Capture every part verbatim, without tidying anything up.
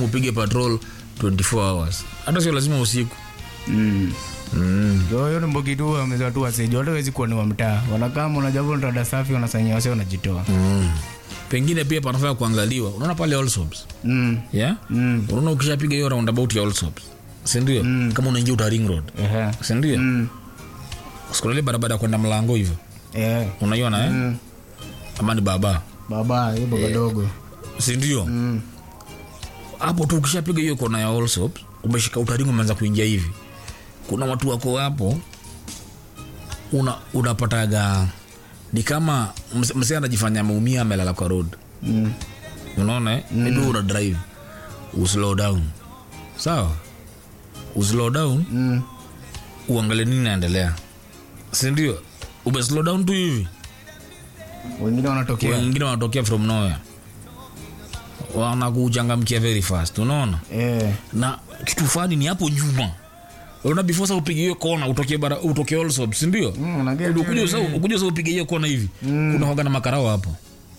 upige patrol twenty-four hours. Hata sio lazima usiku. Mm. Mm. Yo yo mbogi tu ameza tu aseje. Watu wezi kuwa ni wa mtaa. Wanakaa unajabo rada safi wanasanyia wase wanajitoa. Mm. Pengine pia panafaa kuangaliwa. Unaona pale Allsops. Mm. Yeah? Mm. Unaona ukishapiga hiyo roundabout ya Allsops. Si ndio? Mm. Kama unaingia uta ring road. Ehe. Si ndio? Mm. Usikole barabara kwenda mlango hivyo. Eh. Unaiona eh? Mm. Ama ni baba. Baba, hiyo baba dogo. Si ndio? Mm. Hapo tu ukishapiga hiyo kona ya Allsops, umeshika utaringo umeanza kuingia hivi. Kuna watu wako hapo una unapataga ni kama msee anajifanya ameumia amelala kwa road. Mm. Unaona eh? Mm. Maybe una drive. Uslow down. Sawa? Uslow down. Mm. Uangalie nini inaendelea. Si ndio? Ube slow down tu hivi. Wengine wanatokea. Wengine wanatokea from nowhere. Wanakuchangamkia very fast. Unaona? Eh. Na kitu fani ni hapo nyuma. Unaona before sasa upige hiyo kona utokee bara utokee Allsops, si ndio? Mm, unaget. Ukuje sasa ukuje sasa upige hiyo kona hivi. Mm. Kuna hoga na makarao hapo.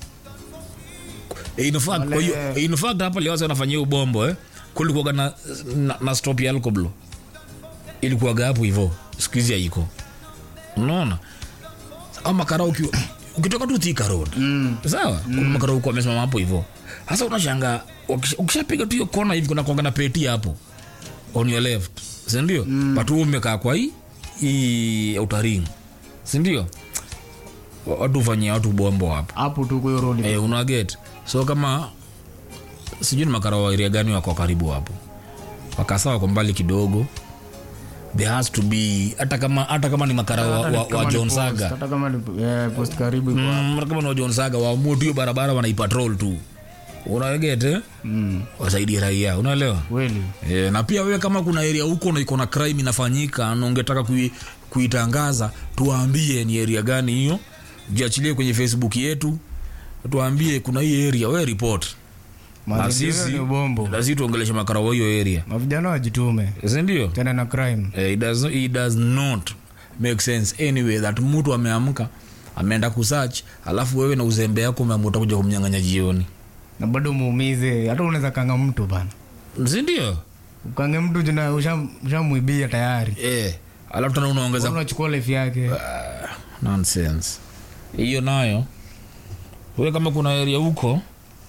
E, in fact kwa hiyo in fact hapa leo wanafanyia ubombo eh. Kulikuwa na, na na stop ya Alcoblo. Ilikuwa hapo hivyo. Siku hizi haiko. Unaona? Au makarao ukitoka tu Thika Road. Mm. Sawa? Mm. Kuna makarao kwa amesimama hapo hivyo. Sasa unashanga ukishapiga tu hiyo kona hivi kuna kuanga na peti hapo on your left. Si ndio? Mm. Patu umekaa kwa hii hii outer ring. Si ndio? Watu fanyia watu bombo hapo. Hapo tu kwa road. Eh, una get. So kama sijui ni makarao area gani wako karibu hapo. Wakasawa kwa mbali kidogo. There has to be hata kama hata kama ni makarao wa, wa, wa John Saga. Hata kama ni eh, post karibu kwa. Mm, kama ni wa John Saga wa moto hiyo barabara wanaipatrol tu. Unaegete? Mm. Wasaidie raia, unaelewa? Kweli. Eh, na pia wewe kama kuna area huko na iko na crime inafanyika na ungetaka kui, kuitangaza, tuambie ni area gani hiyo. Jiachilie kwenye Facebook yetu. Tuambie kuna hii area, wewe report. Na sisi ni bombo. Lazima tuongeleshe makarao hiyo area. Mavijana wajitume. Si ndio? Tena na crime. Eh, it does not, it does not make sense anyway that mtu ameamka ameenda kusearch alafu wewe na uzembe yako umeamua kuja kumnyang'anya jioni. Na bado muumize, hata unaweza kanga mtu bana. Si ndio? Ukange mtu jina ushamuibia tayari. Eh, alafu tena unaongeza unachukua life yake. Uh, nonsense. Hiyo nayo wewe kama kuna area huko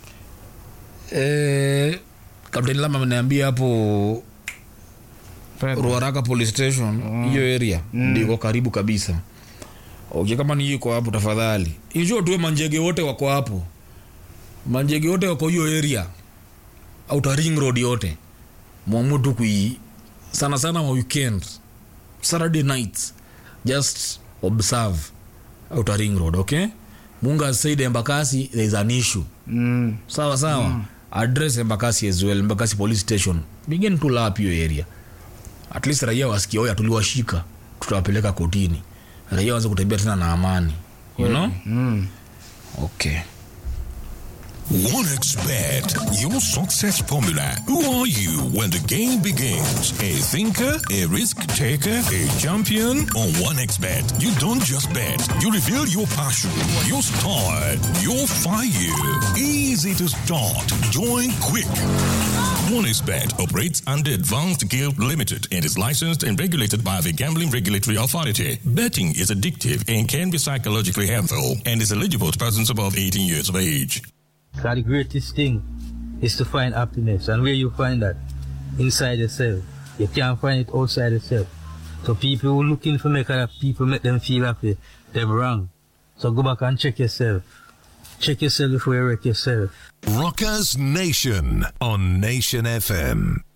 eh Kapteni Lama ameniambia hapo Ruaraka police station hiyo mm. area mm. ndiko karibu kabisa. Okay, kama ni yuko hapo tafadhali. Hiyo tuwe manjege wote wako hapo. Manjege wote wako hiyo area. Outer ring road yote. Mwamudu kui sana sana wa weekend. Saturday nights. Just observe outer ring road, okay? Munga said Embakasi there is an issue. Mm. Sawa sawa. Mm. Address Embakasi as well, Embakasi police station. Begin to lap hiyo area. At least raia wasikia oya tuliwashika. Tutawapeleka kotini. Raia waanze kutembea tena na amani. You yeah. know? Mm. Okay. one X Bet, your success formula. Who are you when the game begins? A thinker, a risk taker, a champion? On one X Bet, you don't just bet. You reveal your passion, your style, your fire. Easy to start. Join quick. one X Bet operates under Advanced Guild Limited and is licensed and regulated by the Gambling Regulatory Authority. Betting is addictive and can be psychologically harmful and is eligible to persons above eighteen years of age. Because the greatest thing is to find happiness. And where you find that? Inside yourself. You can't find it outside yourself. So people who looking for make other people make them feel happy, they're wrong. So go back and check yourself. Check yourself before you wreck yourself. Rockers Nation on Nation F M.